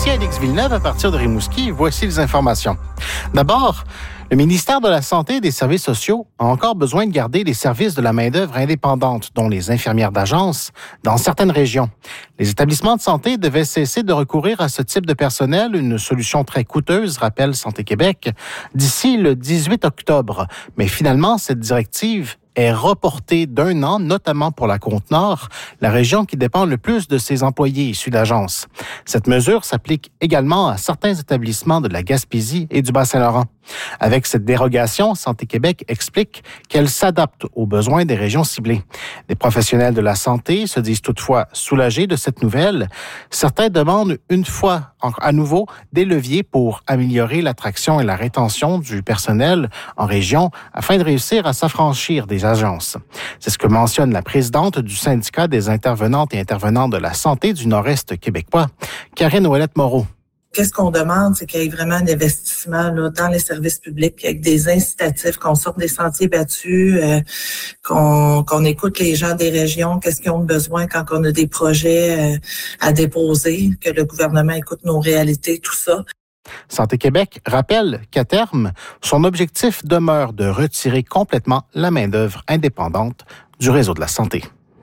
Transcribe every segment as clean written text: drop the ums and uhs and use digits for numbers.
Ici Alix Villeneuve, à partir de Rimouski, voici les informations. D'abord, le ministère de la Santé et des Services sociaux a encore besoin de garder les services de la main-d'œuvre indépendante, dont les infirmières d'agence, dans certaines régions. Les établissements de santé devaient cesser de recourir à ce type de personnel, une solution très coûteuse, rappelle Santé Québec, d'ici le 18 octobre. Mais finalement, cette directive est reportée d'1 an, notamment pour la Côte-Nord, la région qui dépend le plus de ses employés issus d'agence. Cette mesure s'applique également à certains établissements de la Gaspésie et du Bas-Saint-Laurent. Avec cette dérogation, Santé Québec explique qu'elle s'adapte aux besoins des régions ciblées. Des professionnels de la santé se disent toutefois soulagés de cette nouvelle. Certains demandent une fois à nouveau des leviers pour améliorer l'attraction et la rétention du personnel en région afin de réussir à s'affranchir des agences. C'est ce que mentionne la présidente du syndicat des intervenantes et intervenants de la santé du Nord-Est québécois, Karine Ouellette-Moreau. Qu'est-ce qu'on demande, c'est qu'il y ait vraiment un investissement là, dans les services publics, avec des incitatifs, qu'on sorte des sentiers battus, qu'on écoute les gens des régions, qu'est-ce qu'ils ont besoin quand on a des projets à déposer, que le gouvernement écoute nos réalités, tout ça. Santé Québec rappelle qu'à terme, son objectif demeure de retirer complètement la main-d'œuvre indépendante du réseau de la santé.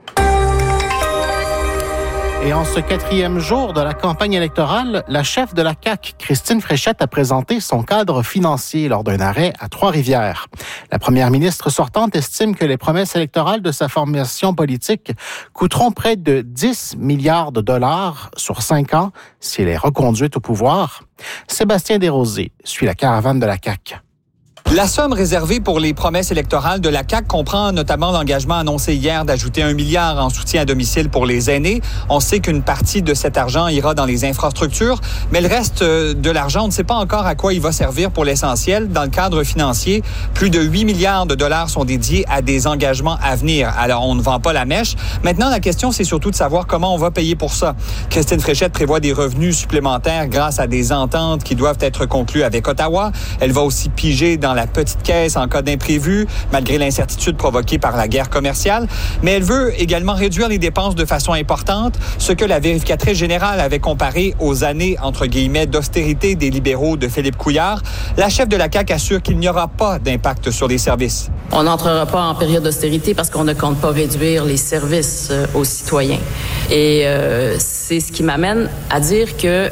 Et en ce 4e jour de la campagne électorale, la chef de la CAQ, Christine Fréchette, a présenté son cadre financier lors d'un arrêt à Trois-Rivières. La première ministre sortante estime que les promesses électorales de sa formation politique coûteront près de 10 milliards de dollars sur 5 ans si elle est reconduite au pouvoir. Sébastien Desrosiers suit la caravane de la CAQ. La somme réservée pour les promesses électorales de la CAQ comprend notamment l'engagement annoncé hier d'ajouter 1 milliard en soutien à domicile pour les aînés. On sait qu'une partie de cet argent ira dans les infrastructures, mais le reste de l'argent, on ne sait pas encore à quoi il va servir pour l'essentiel. Dans le cadre financier, plus de 8 milliards de dollars sont dédiés à des engagements à venir. Alors, on ne vend pas la mèche. Maintenant, la question, c'est surtout de savoir comment on va payer pour ça. Christine Fréchette prévoit des revenus supplémentaires grâce à des ententes qui doivent être conclues avec Ottawa. Elle va aussi piger dans la petite caisse en cas d'imprévu, malgré l'incertitude provoquée par la guerre commerciale. Mais elle veut également réduire les dépenses de façon importante, ce que la vérificatrice générale avait comparé aux années, entre guillemets, d'austérité des libéraux de Philippe Couillard. La chef de la CAQ assure qu'il n'y aura pas d'impact sur les services. On n'entrera pas en période d'austérité parce qu'on ne compte pas réduire les services aux citoyens. Et c'est ce qui m'amène à dire que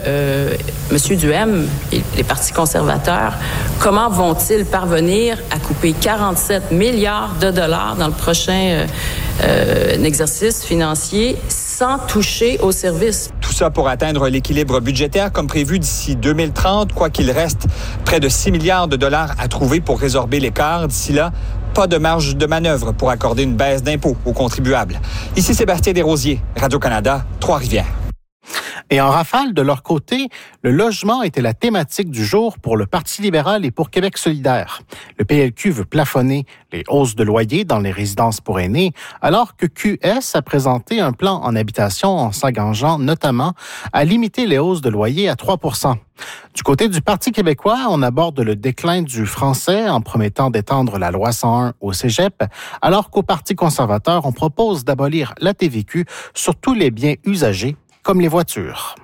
M. Duhem et les partis conservateurs, comment vont-ils parvenir à couper 47 milliards de dollars dans le prochain exercice financier sans toucher aux services? Tout ça pour atteindre l'équilibre budgétaire comme prévu d'ici 2030, quoi qu'il reste près de 6 milliards de dollars à trouver pour résorber l'écart. D'ici là, pas de marge de manœuvre pour accorder une baisse d'impôts aux contribuables. Ici Sébastien Desrosiers, Radio-Canada, Trois-Rivières. Et en rafale, de leur côté, le logement était la thématique du jour pour le Parti libéral et pour Québec solidaire. Le PLQ veut plafonner les hausses de loyers dans les résidences pour aînés, alors que QS a présenté un plan en habitation en s'engageant notamment à limiter les hausses de loyers à 3%. Du côté du Parti québécois, on aborde le déclin du français en promettant d'étendre la loi 101 au cégep, alors qu'au Parti conservateur, on propose d'abolir la TVQ sur tous les biens usagés, comme les voitures.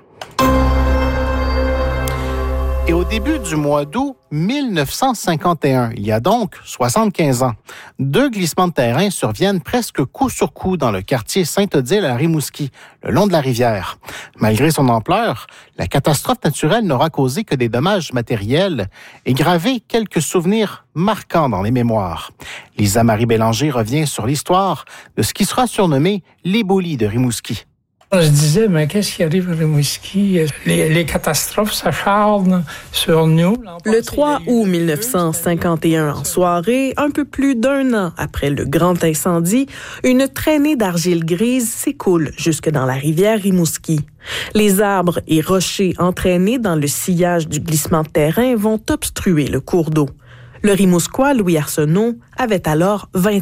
Et au début du mois d'août 1951, il y a donc 75 ans, 2 glissements de terrain surviennent presque coup sur coup dans le quartier Sainte-Odile à Rimouski, le long de la rivière. Malgré son ampleur, la catastrophe naturelle n'aura causé que des dommages matériels et gravé quelques souvenirs marquants dans les mémoires. Lisa Marie Bélanger revient sur l'histoire de ce qui sera surnommé l'éboulis de Rimouski. On se disait, mais qu'est-ce qui arrive à Rimouski? Les catastrophes s'acharnent sur nous. Le 3 août 1951, en soirée, un peu plus d'1 an après le grand incendie, une traînée d'argile grise s'écoule jusque dans la rivière Rimouski. Les arbres et rochers entraînés dans le sillage du glissement de terrain vont obstruer le cours d'eau. Le Rimousquois Louis Arsenault avait alors 20 ans.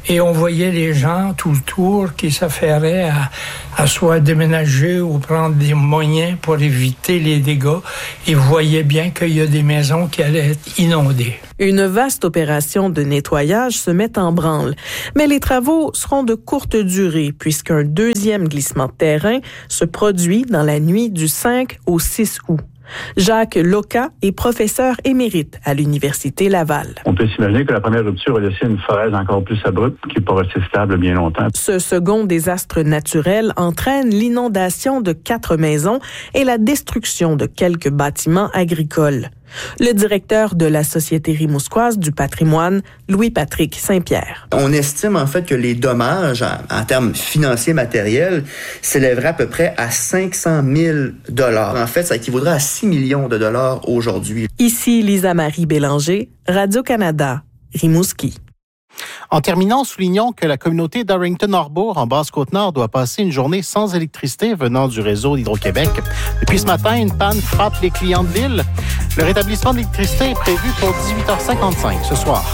Et on voyait les gens tout autour qui s'affairaient à soit déménager ou prendre des moyens pour éviter les dégâts. Ils voyaient bien qu'il y a des maisons qui allaient être inondées. Une vaste opération de nettoyage se met en branle. Mais les travaux seront de courte durée puisqu'un deuxième glissement de terrain se produit dans la nuit du 5 au 6 août. Jacques Loca est professeur émérite à l'Université Laval. On peut s'imaginer que la première rupture a laissé une falaise encore plus abrupte qui n'est pas restée stable bien longtemps. Ce second désastre naturel entraîne l'inondation de 4 maisons et la destruction de quelques bâtiments agricoles. Le directeur de la Société rimouskoise du patrimoine, Louis-Patrick Saint-Pierre. On estime en fait que les dommages en termes financiers matériels s'élèveraient à peu près à 500 000 $. En fait, ça équivaudrait à 6 millions de dollars aujourd'hui. Ici Lisa-Marie Bélanger, Radio-Canada, Rimouski. En terminant, soulignons que la communauté d'Arrington-Harbour, en Basse-Côte-Nord, doit passer une journée sans électricité venant du réseau d'Hydro-Québec. Depuis ce matin, une panne frappe les clients de l'île. Le rétablissement de l'électricité est prévu pour 18h55 ce soir.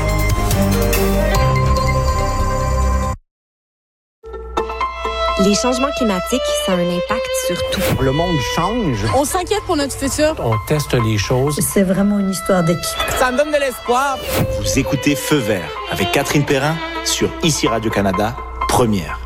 Les changements climatiques, ça a un impact sur tout. Le monde change. On s'inquiète pour notre futur. On teste les choses. C'est vraiment une histoire d'équipe. Ça me donne de l'espoir. Vous écoutez Feu vert avec Catherine Perrin sur ICI Radio-Canada, première.